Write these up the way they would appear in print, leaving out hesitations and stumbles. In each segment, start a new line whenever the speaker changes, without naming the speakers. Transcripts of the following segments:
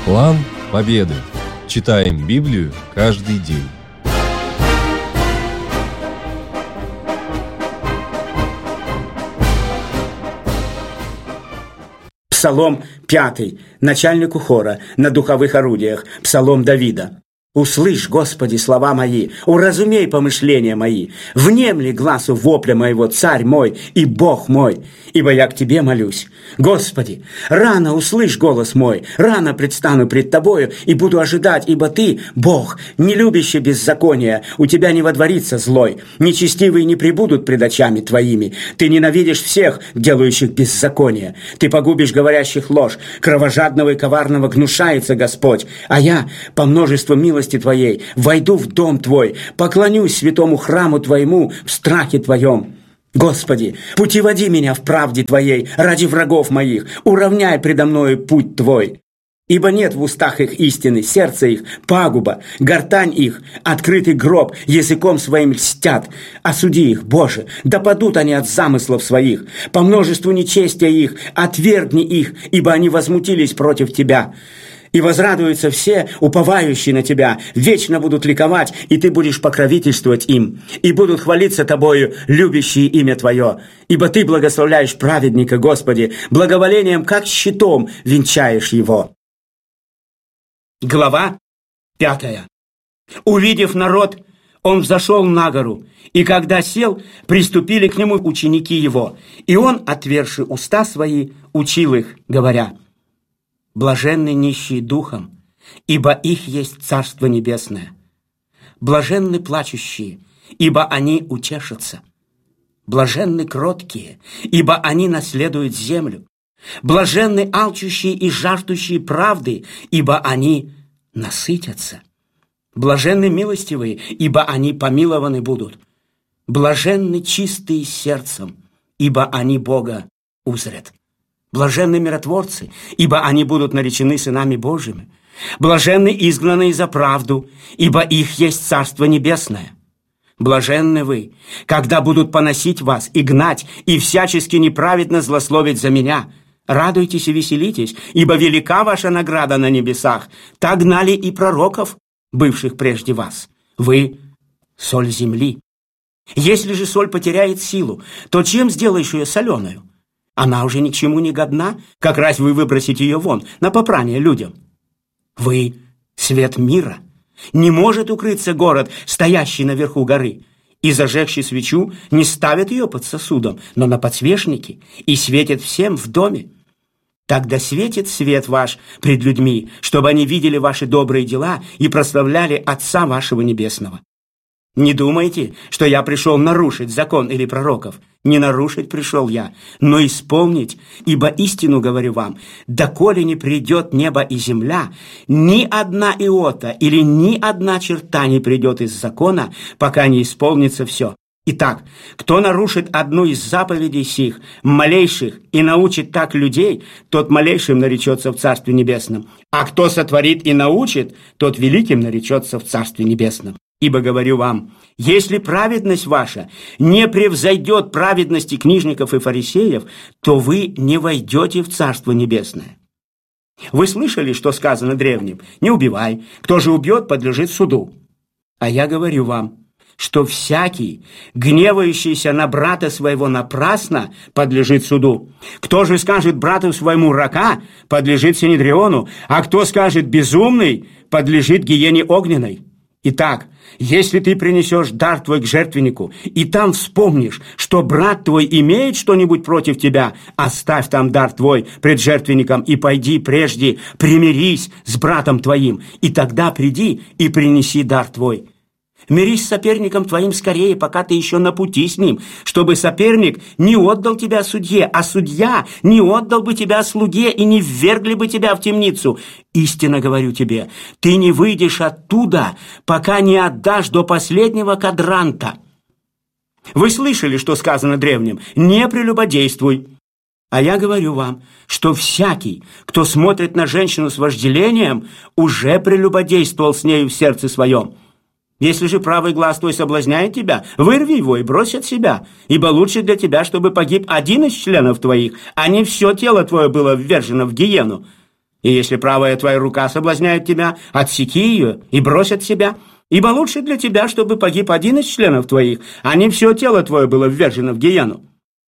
План победы. Читаем Библию каждый день.
Псалом 5, начальнику хора на духовых орудиях, псалом Давида. «Услышь, Господи, слова мои, уразумей помышления мои, внемли гласу вопля моего, Царь мой и Бог мой, ибо я к Тебе молюсь. Господи, рано услышь голос мой, рано предстану пред Тобою и буду ожидать, ибо Ты, Бог, не любящий беззакония, у Тебя не водворится злой, нечестивые не пребудут пред очами Твоими, Ты ненавидишь всех, делающих беззаконие, Ты погубишь говорящих ложь, кровожадного и коварного гнушается Господь, а я, по множеству милости Твоей, войду в дом Твой, поклонюсь святому храму Твоему в страхе Твоем. Господи, путеводи меня в правде Твоей ради врагов моих, уравняй предо мною путь Твой. Ибо нет в устах их истины, сердце их пагуба, гортань их, открытый гроб, языком своим льстят. Осуди их, Боже, да падут они от замыслов своих, по множеству нечестия их, отвергни их, ибо они возмутились против Тебя. И возрадуются все, уповающие на Тебя, вечно будут ликовать, и Ты будешь покровительствовать им, и будут хвалиться Тобою, любящие имя Твое. Ибо Ты благословляешь праведника, Господи, благоволением, как щитом, венчаешь его». Глава 5. Увидев народ, он взошел на гору, и когда сел, приступили к нему ученики его, и он, отверши уста свои, учил их, говоря: «Блаженны нищие духом, ибо их есть Царство Небесное. Блаженны плачущие, ибо они утешатся. Блаженны кроткие, ибо они наследуют землю. Блаженны алчущие и жаждущие правды, ибо они насытятся. Блаженны милостивые, ибо они помилованы будут. Блаженны чистые сердцем, ибо они Бога узрят. Блаженны миротворцы, ибо они будут наречены сынами Божьими. Блаженны изгнанные за правду, ибо их есть Царство Небесное. Блаженны вы, когда будут поносить вас и гнать, и всячески неправедно злословить за меня. Радуйтесь и веселитесь, ибо велика ваша награда на небесах. Так гнали и пророков, бывших прежде вас. Вы — соль земли. Если же соль потеряет силу, то чем сделаешь ее соленую? Она уже ни к чему не годна, как раз вы выбросите ее вон, на попрание людям. Вы — свет мира. Не может укрыться город, стоящий наверху горы. И, зажегший свечу, не ставят ее под сосудом, но на подсвечнике, и светит всем в доме. Тогда светит свет ваш пред людьми, чтобы они видели ваши добрые дела и прославляли Отца вашего Небесного. Не думайте, что я пришел нарушить закон или пророков. Не нарушить пришел я, но исполнить, ибо истину говорю вам, доколе не придет небо и земля, ни одна иота или ни одна черта не придет из закона, пока не исполнится все. Итак, кто нарушит одну из заповедей сих, малейших, и научит так людей, тот малейшим наречется в Царстве Небесном, а кто сотворит и научит, тот великим наречется в Царстве Небесном. Ибо говорю вам, если праведность ваша не превзойдет праведности книжников и фарисеев, то вы не войдете в Царство Небесное. Вы слышали, что сказано древним? Не убивай, кто же убьет, подлежит суду. А я говорю вам, что всякий, гневающийся на брата своего напрасно, подлежит суду. Кто же скажет брату своему рака, подлежит синедриону, а кто скажет безумный, подлежит гиене огненной. Итак, если ты принесешь дар твой к жертвеннику, и там вспомнишь, что брат твой имеет что-нибудь против тебя, оставь там дар твой пред жертвенником и пойди прежде, примирись с братом твоим, и тогда приди и принеси дар твой. Мирись с соперником твоим скорее, пока ты еще на пути с ним, чтобы соперник не отдал тебя судье, а судья не отдал бы тебя слуге и не ввергли бы тебя в темницу. Истинно говорю тебе, ты не выйдешь оттуда, пока не отдашь до последнего кадранта. Вы слышали, что сказано древним? Не прелюбодействуй. А я говорю вам, что всякий, кто смотрит на женщину с вожделением, уже прелюбодействовал с нею в сердце своем. Если же правый глаз твой соблазняет тебя, вырви его и брось от себя, ибо лучше для тебя, чтобы погиб один из членов твоих, а не все тело твое было ввержено в гиену. И если правая твоя рука соблазняет тебя, отсеки ее и брось от себя. Ибо лучше для тебя, чтобы погиб один из членов твоих, а не все тело твое было ввержено в гиену.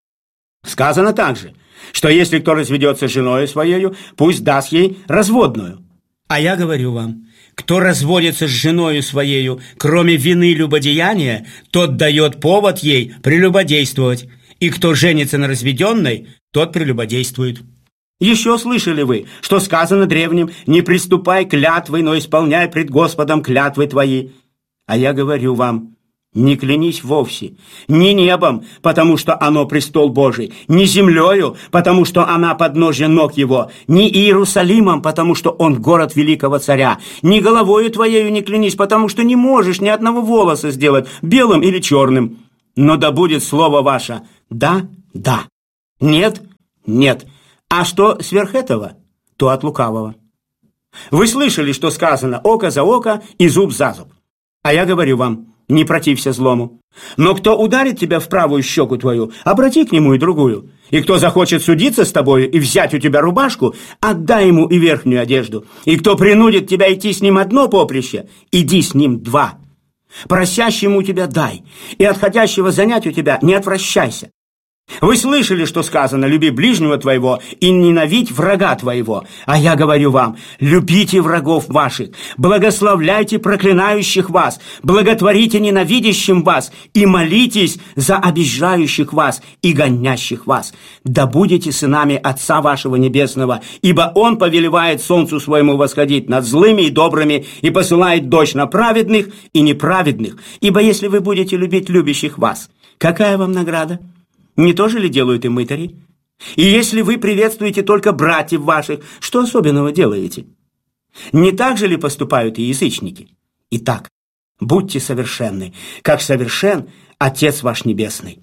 Сказано также, что если кто разведется с женою своею, пусть даст ей разводную. А я говорю вам, кто разводится с женою своею, кроме вины любодеяния, тот дает повод ей прелюбодействовать, и кто женится на разведенной, тот прелюбодействует. Еще слышали вы, что сказано древним: «Не приступай клятвой, но исполняй пред Господом клятвы твои». А я говорю вам, не клянись вовсе, ни небом, потому что оно престол Божий, ни землею, потому что она подножие ног его, ни Иерусалимом, потому что он город великого царя, ни головою твоею не клянись, потому что не можешь ни одного волоса сделать белым или черным. Но да будет слово ваше «да, да», «нет, нет». А что сверх этого, то от лукавого. Вы слышали, что сказано: око за око и зуб за зуб. А я говорю вам, не протився злому. Но кто ударит тебя в правую щеку твою, обрати к нему и другую. И кто захочет судиться с тобою и взять у тебя рубашку, отдай ему и верхнюю одежду. И кто принудит тебя идти с ним одно поприще, иди с ним два. Просящему у тебя дай, и отходящего занять у тебя не отвращайся. Вы слышали, что сказано: люби ближнего твоего и ненавидь врага твоего. А я говорю вам, любите врагов ваших, благословляйте проклинающих вас, благотворите ненавидящим вас и молитесь за обижающих вас и гонящих вас. Да будете сынами Отца вашего Небесного, ибо Он повелевает солнцу своему восходить над злыми и добрыми и посылает дождь на праведных и неправедных. Ибо если вы будете любить любящих вас, какая вам награда? Не то же ли делают и мытари? И если вы приветствуете только братьев ваших, что особенного делаете? Не так же ли поступают и язычники? Итак, будьте совершенны, как совершен Отец ваш Небесный.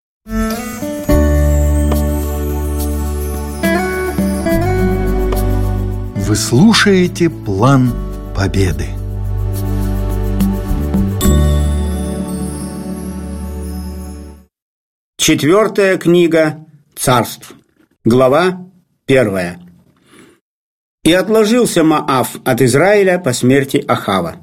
Вы слушаете «План Победы».
Четвертая книга Царств, глава 1. «И отложился Моав от Израиля по смерти Ахава.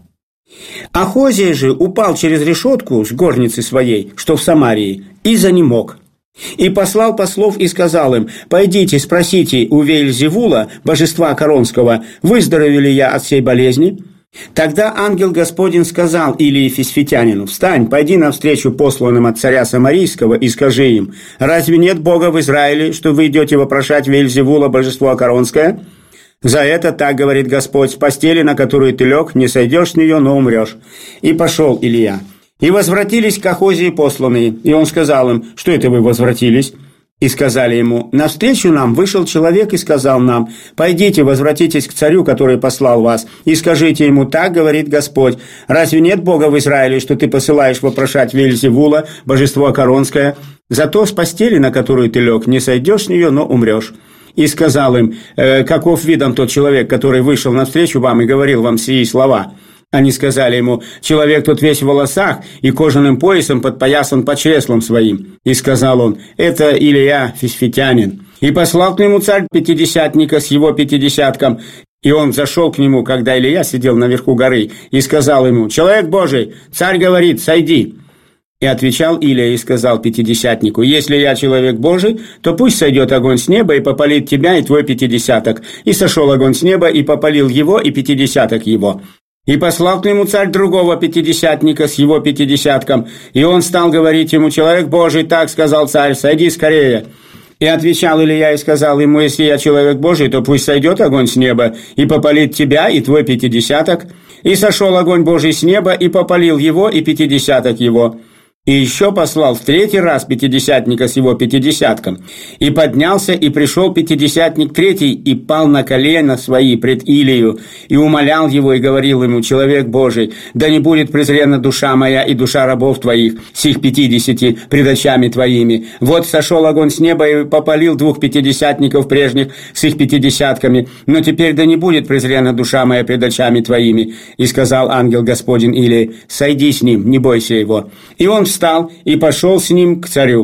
Ахозия же упал через решетку с горницы своей, что в Самарии, и занемог. И послал послов и сказал им: пойдите, спросите у Веельзевула, божества Коронского, выздоровел ли я от сей болезни? Тогда ангел Господень сказал Илии Фисфитянину: встань, пойди навстречу посланным от царя Самарийского и скажи им: разве нет Бога в Израиле, что вы идете вопрошать Веельзевула, божество Коронское? За это так говорит Господь: с постели, на которую ты лег, не сойдешь с нее, но умрешь. И пошел Илия. И возвратились к Ахозии посланные, и он сказал им: что это вы возвратились? И сказали ему: навстречу нам вышел человек и сказал нам: пойдите, возвратитесь к царю, который послал вас, и скажите ему: так говорит Господь: разве нет Бога в Израиле, что ты посылаешь вопрошать Веельзевула, божество Коронское? Зато с постели, на которую ты лег, не сойдешь с нее, но умрешь. И сказал им: каков видом тот человек, который вышел навстречу вам и говорил вам сии слова? Они сказали ему: человек тот весь в волосах и кожаным поясом подпоясан под чреслом своим. И сказал он: это Илия Фисфитянин. И послал к нему царь пятидесятника с его пятидесятком. И он зашел к нему, когда Илия сидел наверху горы, и сказал ему: человек Божий, царь говорит, сойди. И отвечал Илия и сказал пятидесятнику: если я человек Божий, то пусть сойдет огонь с неба и попалит тебя и твой пятидесяток. И сошел огонь с неба и попалил его и пятидесяток его. И послал к нему царь другого пятидесятника с его пятидесятком, и он стал говорить ему: человек Божий, так сказал царь, сойди скорее. И отвечал Илия и сказал ему: если я человек Божий, то пусть сойдет огонь с неба и попалит тебя и твой пятидесяток. И сошел огонь Божий с неба и попалил его и пятидесяток его. И еще послал в третий раз пятидесятника с его пятидесятком. И поднялся, и пришел пятидесятник третий, и пал на колено свои пред Илию, и умолял его, и говорил ему: человек Божий, да не будет презрена душа моя и душа рабов твоих, сих 50 пред очами твоими. Вот сошел огонь с неба и попалил 2 пятидесятников прежних с их пятидесятками, но теперь да не будет презрена душа моя пред очами твоими. И сказал ангел Господень Илии: сойди с ним, не бойся его. И он встал и пошел с ним к царю.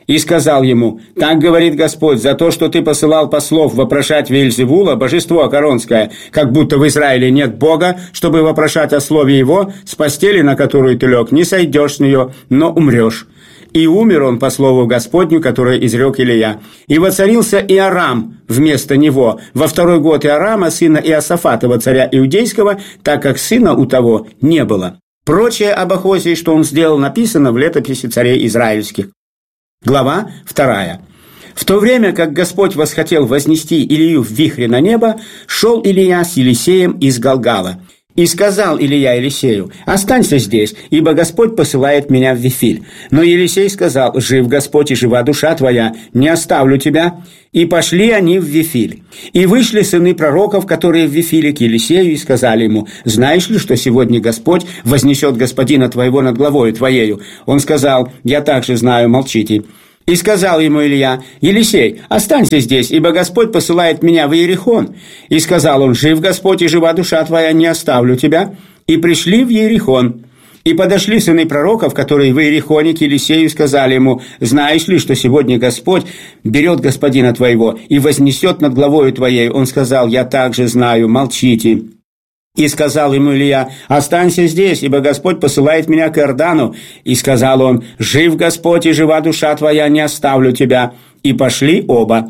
и сказал ему: «Так говорит Господь, за то, что ты посылал послов вопрошать Веельзевула, божество Коронское, как будто в Израиле нет Бога, чтобы вопрошать о слове его, с постели, на которую ты лег, не сойдешь с нее, но умрешь». И умер он по слову Господню, которое изрек Илия. И воцарился Иорам вместо него во 2-й год Иорама, сына Иосафатова, царя Иудейского, так как сына у того не было. Прочее об Ахозии, что он сделал, написано в летописи царей израильских. Глава 2. В то время, как Господь восхотел вознести Илию в вихре на небо, шел Илия с Елисеем из Галгала. И сказал Илия Елисею: «Останься здесь, ибо Господь посылает меня в Вифиль». Но Елисей сказал: «Жив Господь и жива душа твоя, не оставлю тебя». И пошли они в Вифиль. И вышли сыны пророков, которые в Вифиле, к Елисею, и сказали ему: «Знаешь ли, что сегодня Господь вознесет господина твоего над главою твоею?» Он сказал: «Я также знаю, молчите». И сказал ему Илья: «Елисей, останься здесь, ибо Господь посылает меня в Иерихон». И сказал он: «Жив Господь и жива душа твоя, не оставлю тебя». И пришли в Иерихон. И подошли сыны пророков, которые в Иерихоне, к Елисею, сказали ему: «Знаешь ли, что сегодня Господь берет господина твоего и вознесет над главою твоей?» Он сказал: «Я также знаю, молчите». И сказал ему Илья: «Останься здесь, ибо Господь посылает меня к Иордану». И сказал он: «Жив Господь и жива душа твоя, не оставлю тебя». И пошли оба.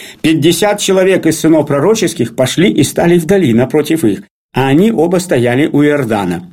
50 человек из сынов пророческих пошли и стали вдали напротив их, а они оба стояли у Иордана.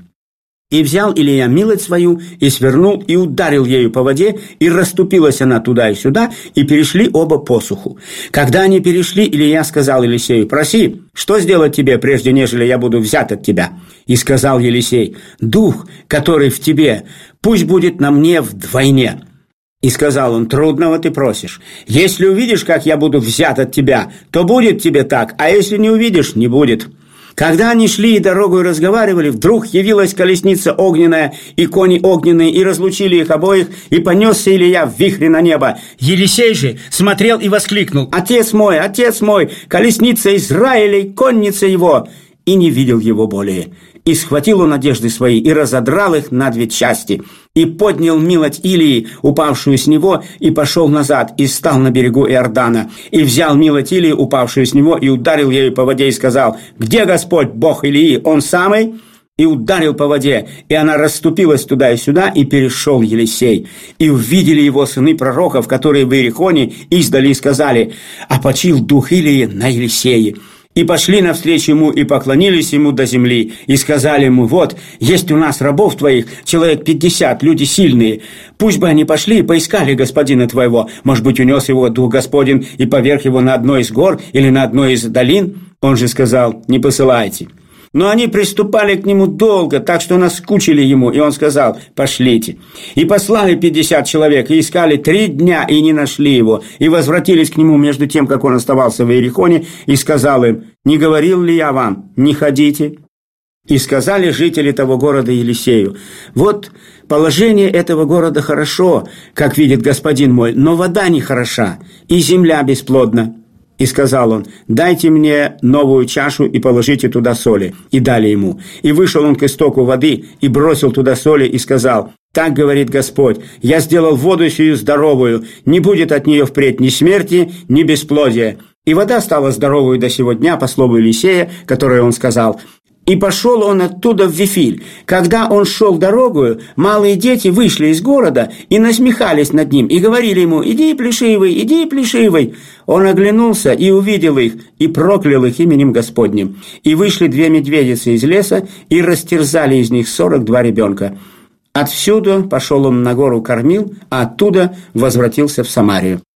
И взял Илия милость свою, и свернул, и ударил ею по воде, и расступилась она туда и сюда, и перешли оба посуху. Когда они перешли, Илия сказал Елисею: «Проси, что сделать тебе, прежде нежели я буду взят от тебя?» И сказал Елисей: «Дух, который в тебе, пусть будет на мне вдвойне». И сказал он: «Трудного ты просишь. Если увидишь, как я буду взят от тебя, то будет тебе так, а если не увидишь, не будет». Когда они шли и дорогой разговаривали, вдруг явилась колесница огненная и кони огненные, и разлучили их обоих, и понесся Илия в вихре на небо. Елисей же смотрел и воскликнул: отец мой, колесница Израиля, конница его!» И не видел его более. И схватил он одежды свои, и разодрал их на 2 части, и поднял милоть Илии, упавшую с него, и пошел назад, и стал на берегу Иордана, и взял милоть Илии, упавшую с него, и ударил ею по воде, и сказал: «Где Господь, Бог Илии, он самый?» И ударил по воде, и она расступилась туда и сюда, и перешел Елисей. И увидели его сыны пророков, которые в Иерихоне, издали и сказали: «Опочил дух Илии на Елисее». И пошли навстречу ему, и поклонились ему до земли, и сказали ему: «Вот, есть у нас рабов твоих, человек 50, люди сильные. Пусть бы они пошли и поискали господина твоего. Может быть, унес его дух Господень и поверг его на одной из гор или на одной из долин?» Он же сказал: «Не посылайте». Но они приступали к нему долго, так что наскучили ему, и он сказал: «Пошлите». И послали 50 человек, и искали 3 дня, и не нашли его, и возвратились к нему между тем, как он оставался в Иерихоне, и сказал им: «Не говорил ли я вам, не ходите?» И сказали жители того города Елисею: «Вот положение этого города хорошо, как видит господин мой, но вода нехороша, и земля бесплодна». И сказал он: «Дайте мне новую чашу и положите туда соли». И дали ему. И вышел он к истоку воды, и бросил туда соли, и сказал: «Так говорит Господь: я сделал воду сию здоровую, не будет от нее впредь ни смерти, ни бесплодия». И вода стала здоровой до сего дня, по слову Елисея, которое он сказал. И пошел он оттуда в Вифиль. Когда он шел дорогою, малые дети вышли из города и насмехались над ним, и говорили ему: «Иди, плешивый, иди, плешивый». Он оглянулся и увидел их, и проклял их именем Господним. И вышли 2 медведицы из леса, и растерзали из них 42 ребенка. Отсюда пошел он на гору Кормил, а оттуда возвратился в Самарию.